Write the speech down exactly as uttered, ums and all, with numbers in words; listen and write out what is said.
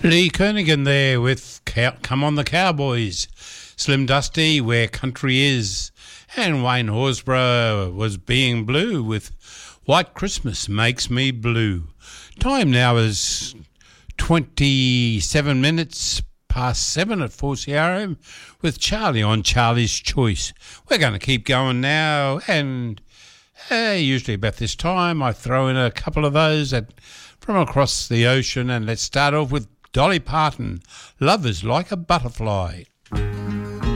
Lee Kernaghan there with Cow- Come On the Cowboys, Slim Dusty, Where Country Is, and Wayne Horsburgh was Being Blue with White Christmas Makes Me Blue. Time now is twenty-seven minutes past seven at four C R M with Charlie on Charlie's Choice. We're going to keep going now, and uh, usually about this time I throw in a couple of those at, from across the ocean, and let's start off with Dolly Parton, Love Is Like a Butterfly.